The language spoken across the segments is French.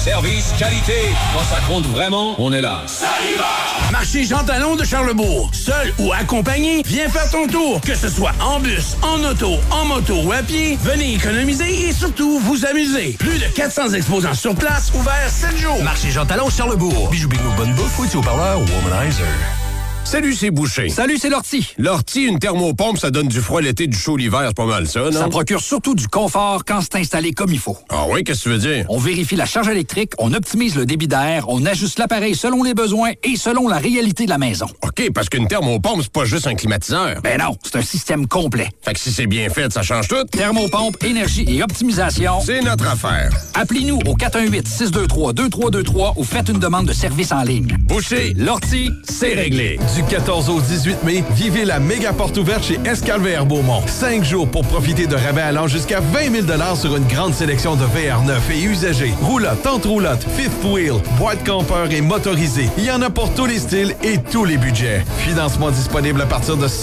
Service, qualité, quand ça compte vraiment, on est là. Ça y va! Marché Jean Talon de Charlebourg. Seul ou accompagné, viens faire ton tour. Que ce soit en bus, en auto, en moto ou à pied, venez économiser et surtout vous amuser. Plus de 400 exposants sur place, ouverts 7 jours. Marché Jean Talon, Charlebourg. Bijou Bingo, bonne bouffe, oui, haut-parleur, Womanizer. Salut, c'est Boucher. Salut, c'est Lortie. Lortie, une thermopompe, ça donne du froid l'été, du chaud l'hiver, c'est pas mal ça, non? Ça procure surtout du confort quand c'est installé comme il faut. Ah oui, qu'est-ce que tu veux dire? On vérifie la charge électrique, on optimise le débit d'air, on ajuste l'appareil selon les besoins et selon la réalité de la maison. OK, parce qu'une thermopompe, c'est pas juste un climatiseur. Ben non, c'est un système complet. Fait que si c'est bien fait, ça change tout. Thermopompe, énergie et optimisation. C'est notre affaire. Appelez-nous au 418-623-2323 ou faites une demande de service en ligne. Boucher, Lortie, c'est réglé. Du 14 au 18 mai, vivez la méga porte ouverte chez Escalver Beaumont. 5 jours pour profiter de rabais allant jusqu'à 20 000 sur une grande sélection de VR neufs et usagés. Roulotte, tente roulotte, fifth wheel, boîte campeur et motorisé. Il y en a pour tous les styles et tous les budgets. Financement disponible à partir de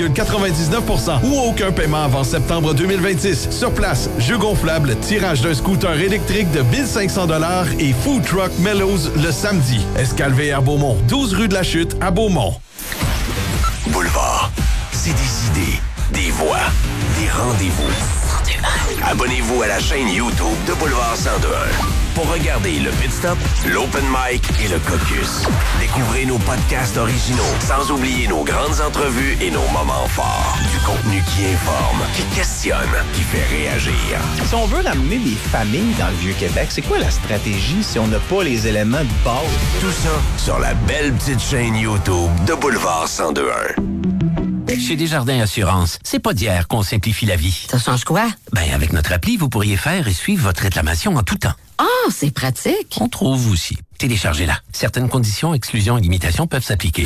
5,99% ou aucun paiement avant septembre 2026. Sur place, jeux gonflables, tirage d'un scooter électrique de 1500 $ et food truck Mellows le samedi. Escalver Beaumont, 12 rue de la Chute à Beaumont. Boulevard, c'est des idées, des voix, des rendez-vous. Abonnez-vous à la chaîne YouTube de Boulevard 102.1 pour regarder le Pit Stop, l'Open Mic et le Caucus. Découvrez nos podcasts originaux, sans oublier nos grandes entrevues et nos moments forts. Du contenu qui informe, qui questionne, qui fait réagir. Si on veut ramener des familles dans le Vieux-Québec, c'est quoi la stratégie si on n'a pas les éléments de base? Tout ça sur la belle petite chaîne YouTube de Boulevard 102.1. Chez Desjardins Assurance, c'est pas d'hier qu'on simplifie la vie. Ça change quoi? Ben, avec notre appli, vous pourriez faire et suivre votre réclamation en tout temps. Ah, c'est pratique. On trouve aussi. Téléchargez-la. Certaines conditions, exclusions et limitations peuvent s'appliquer.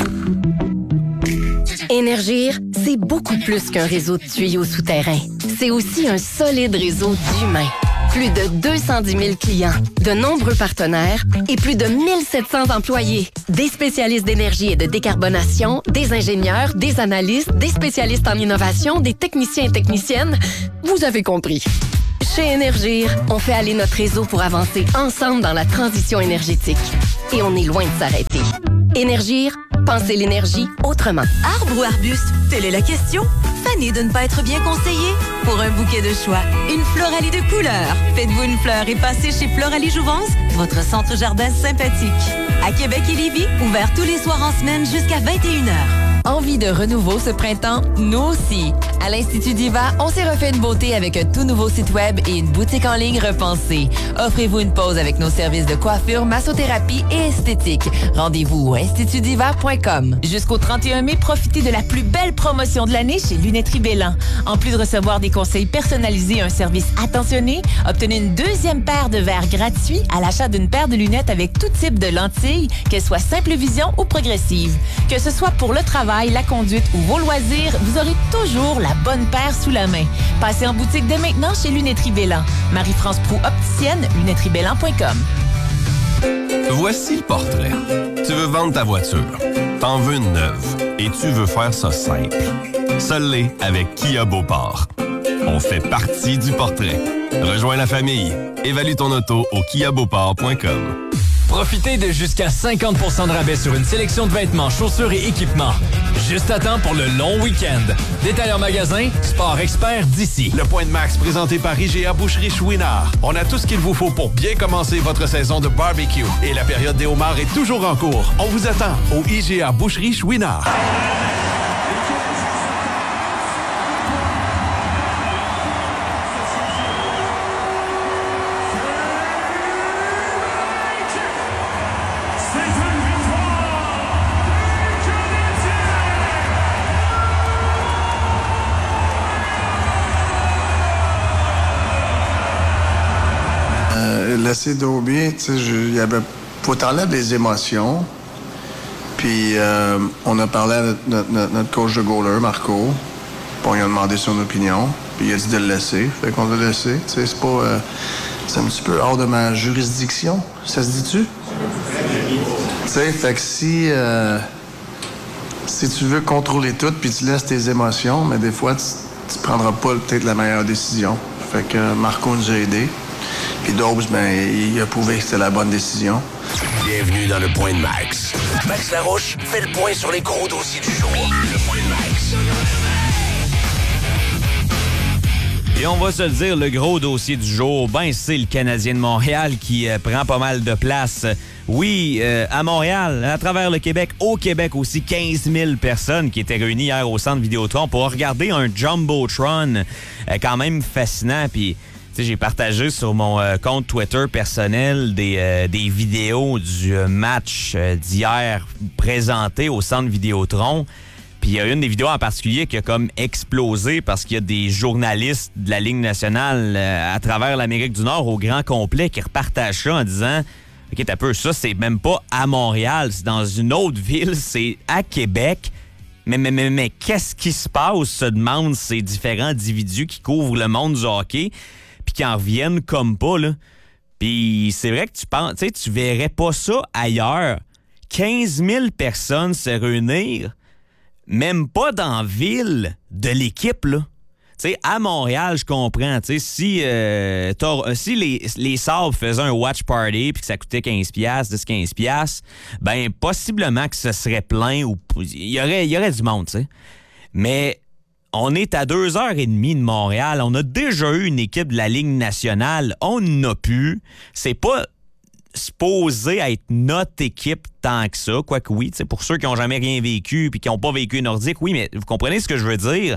Énergir, c'est beaucoup plus qu'un réseau de tuyaux souterrains. C'est aussi un solide réseau d'humains. Plus de 210 000 clients, de nombreux partenaires et plus de 1700 employés. Des spécialistes d'énergie et de décarbonation, des ingénieurs, des analystes, des spécialistes en innovation, des techniciens et techniciennes. Vous avez compris. Chez Énergir, on fait aller notre réseau pour avancer ensemble dans la transition énergétique. Et on est loin de s'arrêter. Énergir, pensez l'énergie autrement. Arbre ou arbuste? Telle est la question. Fanny de ne pas être bien conseillée? Pour un bouquet de choix, une Floralie de couleurs. Faites-vous une fleur et passez chez Floralie Jouvence, votre centre jardin sympathique. À Québec et Lévis, ouvert tous les soirs en semaine jusqu'à 21h. Envie de renouveau ce printemps? Nous aussi. À l'Institut Diva, on s'est refait une beauté avec un tout nouveau site web et une boutique en ligne repensée. Offrez-vous une pause avec nos services de coiffure, massothérapie et esthétique. Rendez-vous au institutdiva.com. Jusqu'au 31 mai, profitez de la plus belle promotion de l'année chez Lunetterie Bélan. En plus de recevoir des conseils personnalisés et un service attentionné, obtenez une deuxième paire de verres gratuits à l'achat d'une paire de lunettes avec tout type de lentilles, qu'elles soient simple vision ou progressive. Que ce soit pour le travail, la conduite ou vos loisirs, vous aurez toujours la bonne paire sous la main. Passez en boutique dès maintenant chez Lunetterie Bélan. Marie-France Proulx, opticienne, lunetteriebélan.com. Voici le portrait. Tu veux vendre ta voiture, t'en veux une neuve et tu veux faire ça simple. Seul l'est avec Kia Beauport. On fait partie du portrait. Rejoins la famille. Évalue ton auto au kiabeauport.com. Profitez de jusqu'à 50% de rabais sur une sélection de vêtements, chaussures et équipements. Juste à temps pour le long week-end. Détail en magasin, Sport Expert d'ici. Le Point de Max présenté par IGA Boucherie Chouinard. On a tout ce qu'il vous faut pour bien commencer votre saison de barbecue. Et la période des homards est toujours en cours. On vous attend au IGA Boucherie Chouinard. Laissé Dobie, tu sais, il y avait... Faut t'enlèves les émotions. Puis on a parlé à notre coach de goaler, Marco. Puis on lui a demandé son opinion. Puis il a dit de le laisser. Fait qu'on l'a laissé. Tu sais, c'est pas... c'est un petit peu hors de ma juridiction. Ça se dit-tu? Tu sais, fait que si tu veux contrôler tout puis tu laisses tes émotions, mais des fois, tu prendras pas peut-être la meilleure décision. Fait que Marco nous a aidés. Puis Dobbs, il a prouvé que c'était la bonne décision. Bienvenue dans le Point de Max. Max Larouche fait le point sur les gros dossiers du jour. Le Point de Max. Et on va se le dire, le gros dossier du jour, c'est le Canadien de Montréal qui prend pas mal de place. Oui, à Montréal, à travers le Québec, au Québec aussi, 15 000 personnes qui étaient réunies hier au Centre Vidéotron pour regarder un Jumbotron quand même fascinant. Puis, j'ai partagé sur mon compte Twitter personnel des vidéos du match d'hier présenté au Centre Vidéotron. Puis il y a une des vidéos en particulier qui a comme explosé parce qu'il y a des journalistes de la Ligue nationale à travers l'Amérique du Nord au grand complet qui repartagent ça en disant « OK, t'as peu, ça, c'est même pas à Montréal, c'est dans une autre ville, c'est à Québec. » Mais qu'est-ce qui se passe, se demandent ces différents individus qui couvrent le monde du hockey puis qui en reviennent comme pas, là. Puis c'est vrai que tu penses, tu verrais pas ça ailleurs. 15 000 personnes se réunir, même pas dans la ville de l'équipe, là. T'sais, à Montréal, je comprends. Si les Sabres faisaient un watch party puis que ça coûtait 15$, 10-15$, possiblement que ce serait plein ou il y aurait du monde, t'sais. Mais on est à 2h30 de Montréal. On a déjà eu une équipe de la Ligue nationale. On n'a plus. C'est pas supposé être notre équipe tant que ça. Quoique oui, pour ceux qui n'ont jamais rien vécu puis qui n'ont pas vécu nordique, oui, mais vous comprenez ce que je veux dire?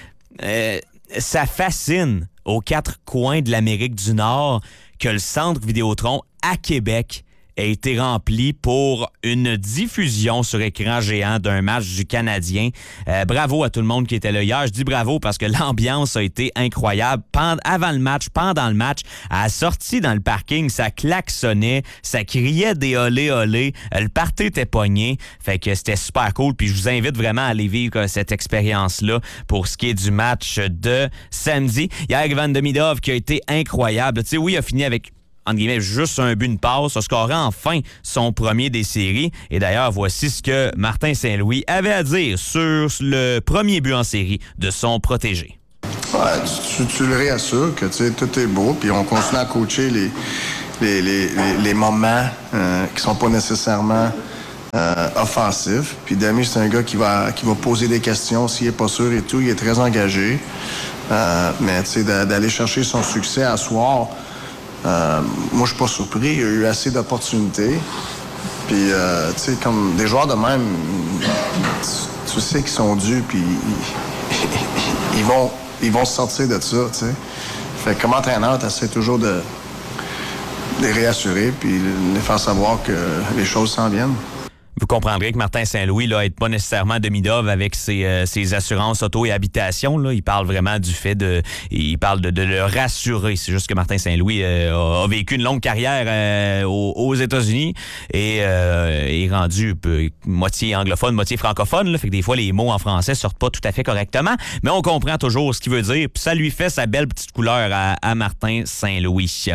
Ça fascine aux quatre coins de l'Amérique du Nord que le Centre Vidéotron à Québec a été rempli pour une diffusion sur écran géant d'un match du Canadien. Bravo à tout le monde qui était là hier. Je dis bravo parce que l'ambiance a été incroyable. Avant le match, pendant le match, à la sortie dans le parking, ça klaxonnait, ça criait des olé olé. Le party était pogné. Fait que c'était super cool. Puis je vous invite vraiment à aller vivre cette expérience-là pour ce qui est du match de samedi. Hier, Ivan Demidov qui a été incroyable. Tu sais, oui, il a fini avec entre guillemets, juste un but, une passe, a scoré enfin son premier des séries. Et d'ailleurs, voici ce que Martin Saint-Louis avait à dire sur le premier but en série de son protégé. Ouais, tu le réassures que tout est beau, puis on continue à coacher les moments qui sont pas nécessairement offensifs. Puis Dami, c'est un gars qui va poser des questions s'il est pas sûr et tout. Il est très engagé. Mais d'aller chercher son succès à soir, moi, je suis pas surpris. Il y a eu assez d'opportunités. Puis, comme des joueurs de même, tu sais qu'ils sont dus, puis ils vont se sortir de ça, tu sais. Fait que comme entraîneur, tu essaies toujours de les réassurer, puis de les faire savoir que les choses s'en viennent. Vous comprendrez que Martin Saint-Louis là aide pas nécessairement Demidov avec ses assurances auto et habitation. Là. Il parle vraiment du fait il parle de le rassurer. C'est juste que Martin Saint-Louis a vécu une longue carrière aux États-Unis et est rendu moitié anglophone, moitié francophone. Là. Fait que des fois, les mots en français sortent pas tout à fait correctement, mais on comprend toujours ce qu'il veut dire. Puis ça lui fait sa belle petite couleur à Martin Saint-Louis.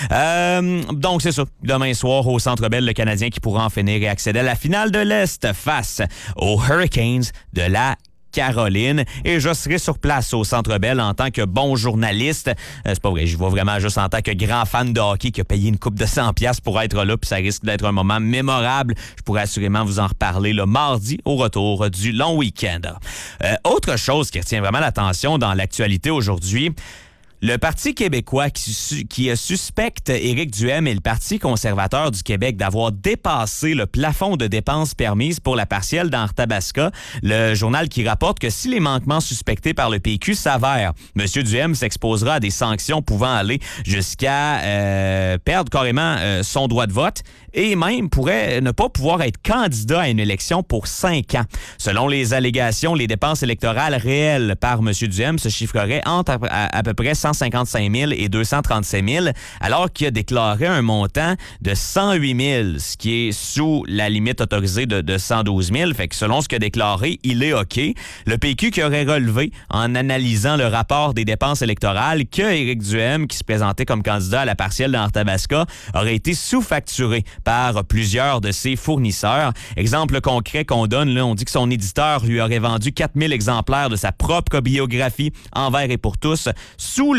Donc, c'est ça. Demain soir, au Centre Bell, le Canadien qui pourra en finir et accéder à la finale de l'Est face aux Hurricanes de la Caroline. Et je serai sur place au Centre Bell en tant que bon journaliste. C'est pas vrai, je vais vraiment juste en tant que grand fan de hockey qui a payé une coupe de 100$ pour être là, puis ça risque d'être un moment mémorable. Je pourrais assurément vous en reparler le mardi au retour du long week-end. Autre chose qui retient vraiment l'attention dans l'actualité aujourd'hui, le Parti québécois qui suspecte Éric Duhaime et le Parti conservateur du Québec d'avoir dépassé le plafond de dépenses permises pour la partielle d'Arthabasca. Le journal qui rapporte que si les manquements suspectés par le PQ s'avèrent, M. Duhaime s'exposera à des sanctions pouvant aller jusqu'à perdre carrément son droit de vote et même pourrait ne pas pouvoir être candidat à une élection pour 5 ans. Selon les allégations, les dépenses électorales réelles par M. Duhaime se chiffreraient entre à peu près 155 000 et 237 000, alors qu'il a déclaré un montant de 108 000, ce qui est sous la limite autorisée de 112 000. Fait que selon ce qu'il a déclaré, il est OK. Le PQ qui aurait relevé, en analysant le rapport des dépenses électorales, que Éric Duhaime, qui se présentait comme candidat à la partielle d'Arthabasca, aurait été sous-facturé par plusieurs de ses fournisseurs. Exemple concret qu'on donne, là, on dit que son éditeur lui aurait vendu 4 000 exemplaires de sa propre biographie Envers et pour tous sous le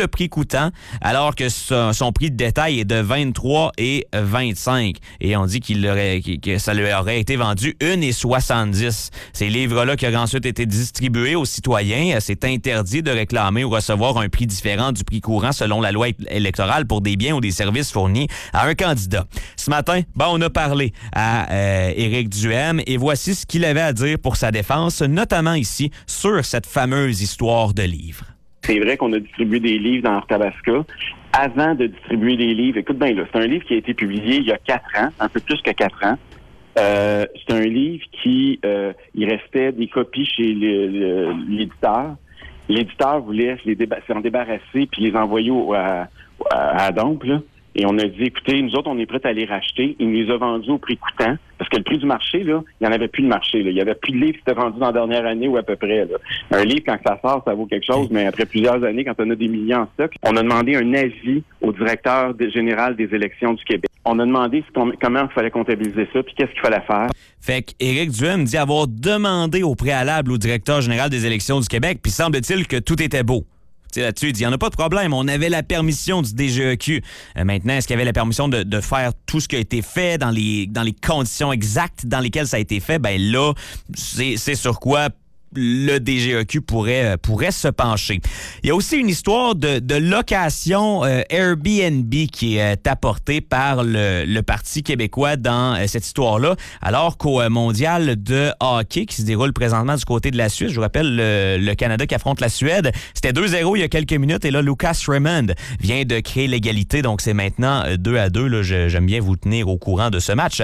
le prix coûtant, alors que son prix de détail est de 23 et 25. Et on dit que ça lui aurait été vendu 1,70. Ces livres-là qui auraient ensuite été distribués aux citoyens, c'est interdit de réclamer ou recevoir un prix différent du prix courant selon la loi électorale pour des biens ou des services fournis à un candidat. Ce matin, on a parlé à Éric Duhem et voici ce qu'il avait à dire pour sa défense, notamment ici sur cette fameuse histoire de livres. C'est vrai qu'on a distribué des livres dans Arthabasca. Avant de distribuer les livres, écoute bien là, c'est un livre qui a été publié il y a 4 ans, un peu plus que 4 ans. C'est un livre qui, il restait des copies chez l'éditeur. L'éditeur voulait s'en débarrasser puis les envoyer à Dompe, là. Et on a dit, écoutez, nous autres, on est prêts à les racheter. Il nous les a vendus au prix coûtant. Parce que le prix du marché, là, il n'y en avait plus de marché, là. Il n'y avait plus de livres qui étaient vendus dans la dernière année ou à peu près, là. Un livre, quand ça sort, ça vaut quelque chose, mais après plusieurs années, quand on a des millions en stock, on a demandé un avis au directeur général des élections du Québec. On a demandé comment il fallait comptabiliser ça, puis qu'est-ce qu'il fallait faire. Fait qu'Éric Duhem dit avoir demandé au préalable au directeur général des élections du Québec, puis semble-t-il que tout était beau. Là-dessus, il dit, il n'y en a pas de problème. On avait la permission du DGEQ. Maintenant, est-ce qu'il y avait la permission de faire tout ce qui a été fait dans les conditions exactes dans lesquelles ça a été fait? Ben là, c'est sur quoi le DGEQ pourrait se pencher. Il y a aussi une histoire de location Airbnb qui est apportée par le Parti québécois dans cette histoire-là, alors qu'au mondial de hockey qui se déroule présentement du côté de la Suisse, je vous rappelle le Canada qui affronte la Suède, c'était 2-0 il y a quelques minutes et là, Lucas Raymond vient de créer l'égalité, donc c'est maintenant 2-2. Là, j'aime bien vous tenir au courant de ce match.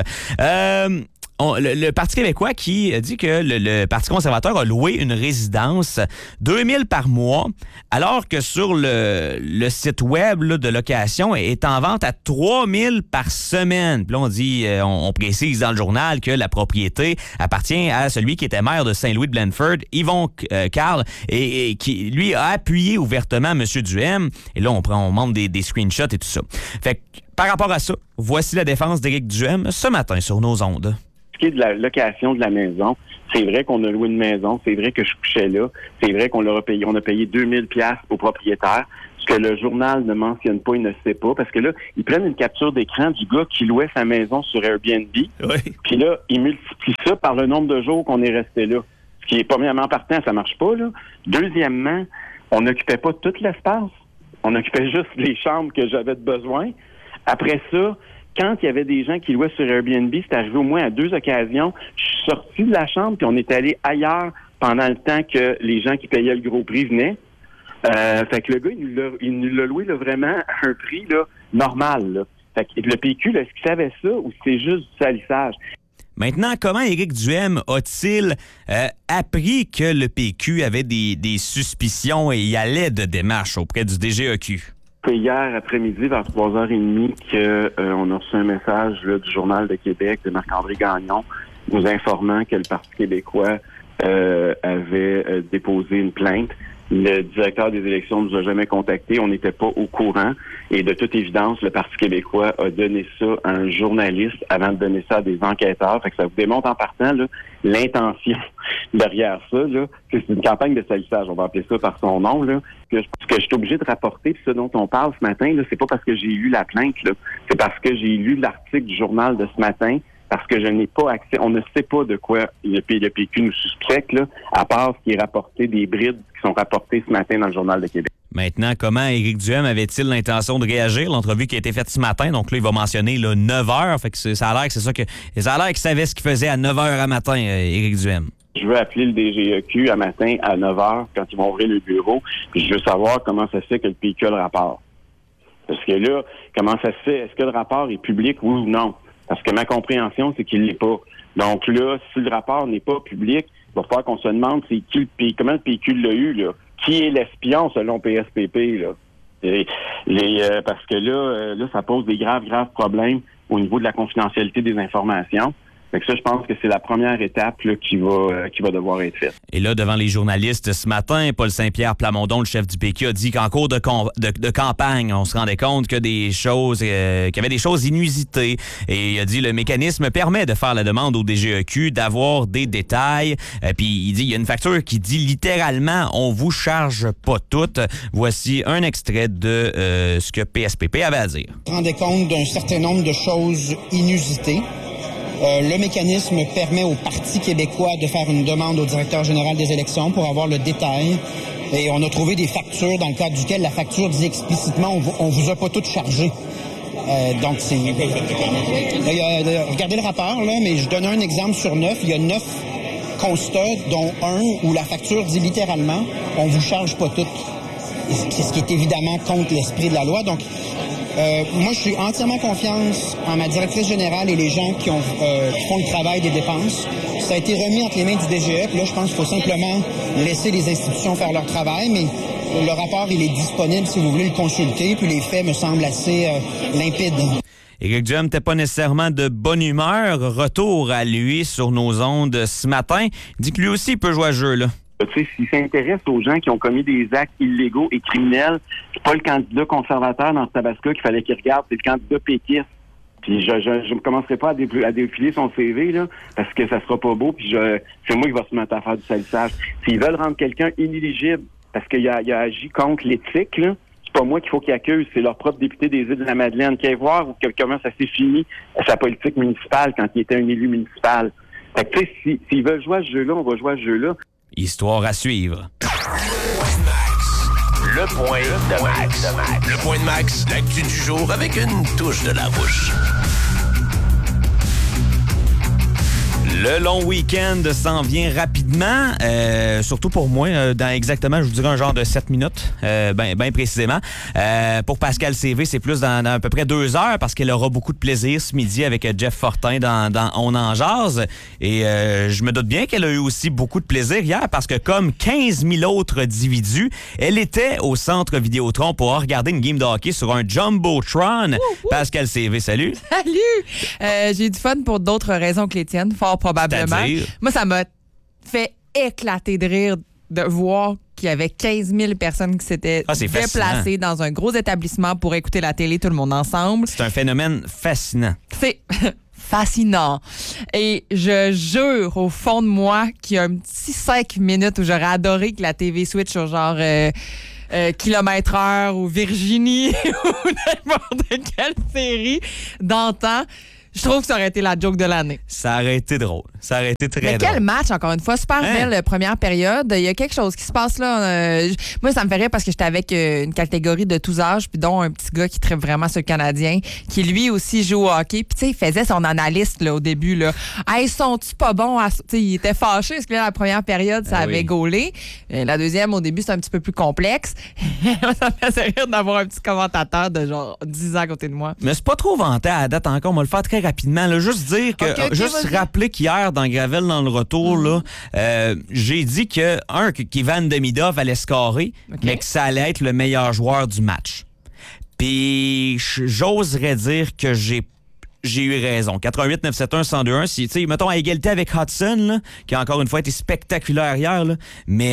Le Parti québécois qui dit que le Parti conservateur a loué une résidence 2000 par mois, alors que sur le site web là, de location est en vente à 3000 par semaine. Puis là, on dit, on précise dans le journal que la propriété appartient à celui qui était maire de Saint-Louis-de-Blandford, Yvon Carl, et qui, lui, a appuyé ouvertement M. Duhem. Et là, on montre des screenshots et tout ça. Fait que, par rapport à ça, voici la défense d'Éric Duhem ce matin sur nos ondes. De la location de la maison, c'est vrai qu'on a loué une maison, c'est vrai que je couchais là, c'est vrai qu'on a payé 2000 $ au propriétaire, ce que le journal ne mentionne pas, il ne sait pas, parce que là, ils prennent une capture d'écran du gars qui louait sa maison sur Airbnb, puis là, ils multiplient ça par le nombre de jours qu'on est resté là. Ce qui est, premièrement, partant, ça marche pas, là. Deuxièmement, on n'occupait pas tout l'espace, on occupait juste les chambres que j'avais de besoin. Après ça, quand il y avait des gens qui louaient sur Airbnb, c'est arrivé au moins à 2 occasions. Je suis sorti de la chambre puis on est allé ailleurs pendant le temps que les gens qui payaient le gros prix venaient. Fait que le gars, il nous l'a loué là, vraiment à un prix là, normal. Là. Fait que le PQ, là, est-ce qu'il savait ça ou c'est juste du salissage? Maintenant, comment Éric Duhem a-t-il appris que le PQ avait des suspicions et y allait de démarches auprès du DGEQ? C'est hier après-midi, vers 3h30, qu'on a reçu un message là, du Journal de Québec de Marc-André Gagnon nous informant que le Parti québécois avait déposé une plainte. Le directeur des élections ne nous a jamais contactés. On n'était pas au courant. Et de toute évidence, le Parti québécois a donné ça à un journaliste avant de donner ça à des enquêteurs. Fait que ça vous démontre en partant là, l'intention derrière ça. Là, que c'est une campagne de salissage. On va appeler ça par son nom. Là. Ce que je suis obligé de rapporter, puis ce dont on parle ce matin, là, c'est pas parce que j'ai lu la plainte. Là. C'est parce que j'ai lu l'article du journal de ce matin. Parce que je n'ai pas accès, on ne sait pas de quoi le PQ nous suspecte, là, à part ce qui est rapporté des brides qui sont rapportées ce matin dans le Journal de Québec. Maintenant, comment Éric Duhem avait-il l'intention de réagir? L'entrevue qui a été faite ce matin, donc là, il va mentionner là, 9 h, fait que ça a l'air que c'est ça que. Ça a l'air qu'il savait ce qu'il faisait à 9 h à matin, Éric Duhem. Je veux appeler le DGEQ à matin à 9 h quand ils vont ouvrir le bureau, puis je veux savoir comment ça se fait que le PQ a le rapport. Parce que là, comment ça se fait? Est-ce que le rapport est public, oui ou non? Parce que ma compréhension, c'est qu'il l'est pas. Donc là, si le rapport n'est pas public, il va falloir qu'on se demande c'est qui comment le PQ l'a eu, là. Qui est l'espion selon PSPP, là? Parce que là, ça pose des graves problèmes au niveau de la confidentialité des informations. Fait que ça, je pense que c'est la première étape là, qui va devoir être faite. Et là, devant les journalistes ce matin, Paul Saint-Pierre Plamondon, le chef du PQ, a dit qu'en cours de campagne, on se rendait compte que qu'il y avait des choses inusitées. Et il a dit le mécanisme permet de faire la demande au DGEQ d'avoir des détails. Puis il dit il y a une facture qui dit littéralement on vous charge pas toutes. Voici un extrait de ce que PSPP avait à dire. On se rendait compte d'un certain nombre de choses inusitées. Le mécanisme permet au Parti québécois de faire une demande au directeur général des élections pour avoir le détail. Et on a trouvé des factures dans le cadre duquel la facture dit explicitement on vous a pas toutes chargées. Donc c'est... Regardez le rapport, là, mais je donne un exemple sur 9. Il y a 9 constats, dont un où la facture dit littéralement on vous charge pas toutes. C'est ce qui est évidemment contre l'esprit de la loi. Donc, moi, je suis entièrement confiance en ma directrice générale et les gens qui font le travail des dépenses. Ça a été remis entre les mains du DGE. Puis là, je pense qu'il faut simplement laisser les institutions faire leur travail. Mais le rapport, il est disponible si vous voulez le consulter. Puis les faits me semblent assez limpides. Éric Duhem n'était pas nécessairement de bonne humeur. Retour à lui sur nos ondes ce matin. Il dit que lui aussi peut jouer à ce jeu, là. Tu sais, s'il s'intéresse aux gens qui ont commis des actes illégaux et criminels, c'est pas le candidat conservateur dans ce Tabasco qu'il fallait qu'il regarde, c'est le candidat péquiste. Puis je ne commencerai pas à défiler son CV, là, parce que ça sera pas beau, puis c'est moi qui va se mettre à faire du salissage. S'ils veulent rendre quelqu'un inéligible parce qu'il a agi contre l'éthique, là, c'est pas moi qu'il faut qu'ils accusent, c'est leur propre député des Îles-de-la-Madeleine qui est voir comment ça s'est fini sa politique municipale quand il était un élu municipal. Fait que tu sais, s'ils veulent jouer à ce jeu-là, on va jouer à ce jeu-là. Histoire à suivre. Le point de Max. Le point de Max, l'actu du jour avec une touche de la bouche. Le long week-end s'en vient rapidement, surtout pour moi, dans exactement, je vous dirais un genre de 7 minutes, ben précisément. Pour Pascal CV, c'est plus dans à peu près 2 heures parce qu'elle aura beaucoup de plaisir ce midi avec Jeff Fortin dans On en jase. Et je me doute bien qu'elle a eu aussi beaucoup de plaisir hier parce que comme 15 000 autres individus, elle était au centre Vidéotron pour regarder une game de hockey sur un Jumbotron. Pascal CV, salut! Salut! J'ai eu du fun pour d'autres raisons que les tiennes, fort probablement. C'est-à-dire? Moi, ça m'a fait éclater de rire de voir qu'il y avait 15 000 personnes qui s'étaient déplacées dans un gros établissement pour écouter la télé, tout le monde ensemble. C'est un phénomène fascinant. C'est fascinant. Et je jure au fond de moi qu'il y a un petit 5 minutes où j'aurais adoré que la TV switch sur genre... Kilomètre-heure ou Virginie ou n'importe quelle série d'antan. Je trouve que ça aurait été la joke de l'année. Ça aurait été drôle. Ça aurait été très drôle. Mais quel match, encore une fois. Super belle première période. Il y a quelque chose qui se passe là. Moi, ça me fait rire parce que j'étais avec une catégorie de tous âges, puis dont un petit gars qui tripe vraiment sur le Canadien, qui lui aussi joue au hockey. Puis tu sais, il faisait son analyste là, au début. Là. Hey, sont-ils pas bons? Il était fâché parce que là, la première période, ça avait gaulé. La deuxième, au début, c'est un petit peu plus complexe. Ça me faisait rire d'avoir un petit commentateur de genre 10 ans à côté de moi. Mais c'est pas trop vanté à la date encore. On va le faire très rapidement. Là. Juste dire que, rappeler qu'hier, dans Gravel, dans le retour, là, j'ai dit qu'Ivan Demidov allait scorer, mais que ça allait être le meilleur joueur du match. Puis, j'oserais dire que j'ai eu raison. 88 971 1021, tu sais, mettons à égalité avec Hudson, là, qui a encore une fois été spectaculaire hier, là,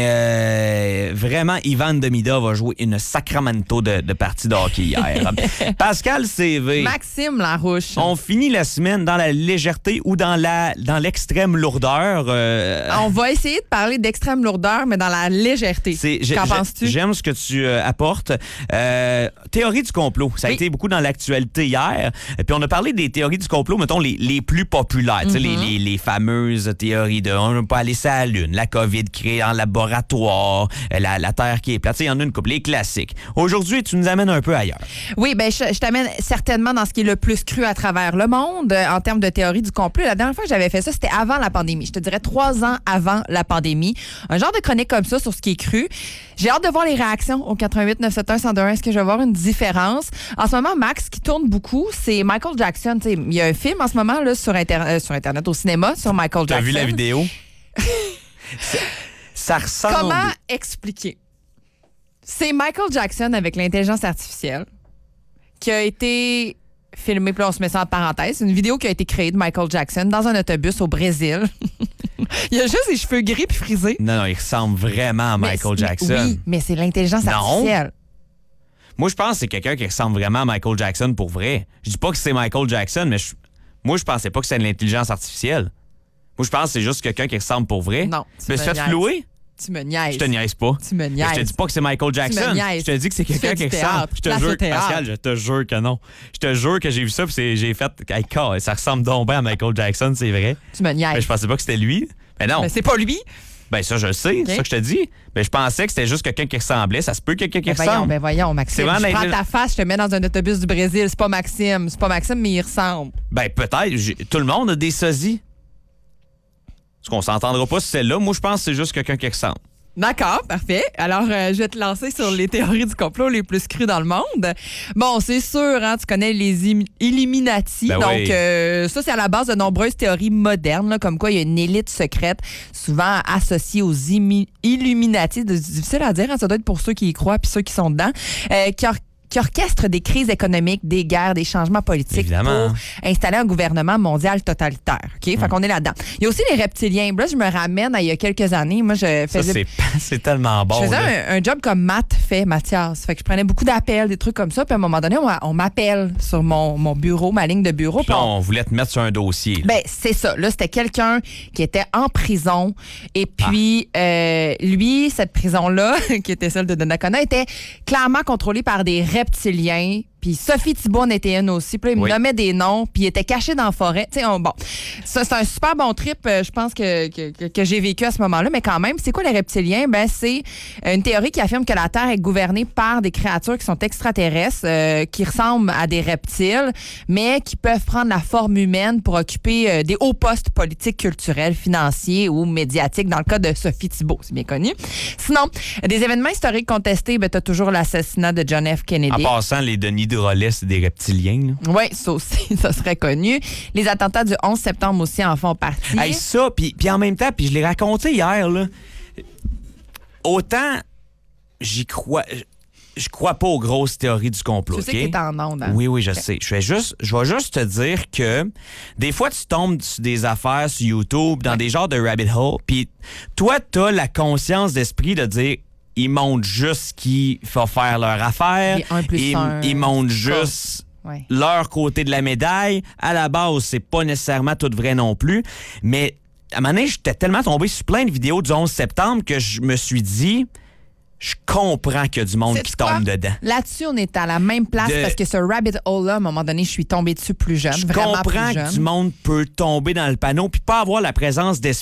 mais vraiment, Ivan Demidov va jouer une sacramento de partie de hockey hier. Pascal CV. Maxime Larouche. On finit la semaine dans la légèreté ou dans l'extrême lourdeur. On va essayer de parler d'extrême lourdeur, mais dans la légèreté. Qu'en penses-tu? J'aime ce que tu apportes. Théorie du complot. Ça a été beaucoup dans l'actualité hier. Puis on a parlé des théories du complot, mettons, les plus populaires. Les fameuses théories de on ne peut pas aller sur la Lune, la COVID créée en laboratoire, la Terre qui est plate. Il y en a une couple, les classiques. Aujourd'hui, tu nous amènes un peu ailleurs. Oui, ben je t'amène certainement dans ce qui est le plus cru à travers le monde en termes de théorie du complot. La dernière fois que j'avais fait ça, c'était avant la pandémie. Je te dirais 3 ans avant la pandémie. Un genre de chronique comme ça sur ce qui est cru. J'ai hâte de voir les réactions au 88 971 1021. Est-ce que je vais voir une différence? En ce moment, Max, ce qui tourne beaucoup, c'est Michael Jackson. Il y a un film en ce moment là, sur Internet, au cinéma, sur Michael Jackson. T'as vu la vidéo? Ça ressemble... Comment expliquer? C'est Michael Jackson avec l'intelligence artificielle qui a été filmé, puis là, on se met ça en parenthèse. Une vidéo qui a été créée de Michael Jackson dans un autobus au Brésil. Il a juste les cheveux gris puis frisés. Non, il ressemble vraiment à Michael Jackson. Oui, mais c'est l'intelligence artificielle. Moi, je pense que c'est quelqu'un qui ressemble vraiment à Michael Jackson pour vrai. Je dis pas que c'est Michael Jackson, mais moi, je pensais pas que c'était de l'intelligence artificielle. Moi, je pense que c'est juste quelqu'un qui ressemble pour vrai. Non, tu me fait flouer? Tu me niaises. Je te niaise pas. Tu me niaises. Je te dis pas que c'est Michael Jackson. Tu me niaises. Je te dis que c'est quelqu'un qui ressemble. Je te jure, Pascal, je te jure que non. Je te jure que j'ai vu ça puis j'ai fait hey, ça ressemble donc bien à Michael Jackson, c'est vrai. Tu me niaises. Mais je pensais pas que c'était lui. Mais non. Mais c'est pas lui. Ben ça, je le sais, c'est ça que je te dis. Ben je pensais que c'était juste quelqu'un qui ressemblait. Ça se peut quelqu'un qui ressemble. Ben voyons, Maxime. Je prends ta face, je te mets dans un autobus du Brésil. C'est pas Maxime. C'est pas Maxime, mais il ressemble. Ben peut-être. Tout le monde a des sosies. Parce qu'on s'entendra pas sur celle-là. Moi, je pense que c'est juste quelqu'un qui ressemble. D'accord, parfait. Alors, je vais te lancer sur les théories du complot les plus crues dans le monde. Bon, c'est sûr, hein, tu connais les Illuminati. Ben donc, oui. ça, c'est à la base de nombreuses théories modernes, là, comme quoi il y a une élite secrète, souvent associée aux Illuminati. Difficile à dire, hein, ça doit être pour ceux qui y croient puis ceux qui sont dedans, qui orchestre des crises économiques, des guerres, des changements politiques Évidemment. pour installer un gouvernement mondial totalitaire. OK? Fait qu'on est là-dedans. Il y a aussi les reptiliens. Là, je me ramène à il y a quelques années. Moi, je faisais... Ça, c'est tellement bon. Je faisais un job comme Mathias. Fait que je prenais beaucoup d'appels, des trucs comme ça. Puis à un moment donné, on m'appelle sur mon bureau, ma ligne de bureau. Puis là, on voulait te mettre sur un dossier. Là. Ben, c'est ça. Là, c'était quelqu'un qui était en prison. Et puis, lui, cette prison-là, qui était celle de Donnacona, était clairement contrôlée par des reptiliens. Puis Sophie Thibault en était une aussi. Puis là, il me nommait des noms. Puis il était caché dans la forêt. Tu sais, bon, ça, c'est un super bon trip, je pense, que j'ai vécu à ce moment-là. Mais quand même, c'est quoi les reptiliens? Ben, c'est une théorie qui affirme que la Terre est gouvernée par des créatures qui sont extraterrestres, qui ressemblent à des reptiles, mais qui peuvent prendre la forme humaine pour occuper des hauts postes politiques, culturels, financiers ou médiatiques, dans le cas de Sophie Thibault, c'est bien connu. Sinon, des événements historiques contestés, ben, tu as toujours l'assassinat de John F. Kennedy. En passant, les Denis de Relais, c'est des reptiliens. Oui, ça aussi, ça serait connu. Les attentats du 11 septembre aussi en font partie. Hey, ça, puis en même temps, puis je l'ai raconté hier, là. Autant j'y crois... Je crois pas aux grosses théories du complot. Tu sais que t'es en onde. Hein? Oui, je sais. Je vais juste te dire que des fois, tu tombes sur des affaires sur YouTube, dans des genres de rabbit hole, puis toi, t'as la conscience d'esprit de dire ils montrent juste qui va faire leur affaire. Ils montrent juste leur côté de la médaille. À la base, c'est pas nécessairement tout vrai non plus. Mais à un moment donné, j'étais tellement tombé sur plein de vidéos du 11 septembre que je me suis dit... Je comprends qu'il y a du monde qui tombe dedans. Là-dessus, on est à la même place parce que ce rabbit hole-là, à un moment donné, je suis tombée dessus plus jeune. Je comprends que du monde peut tomber dans le panneau puis pas avoir la présence d'esprit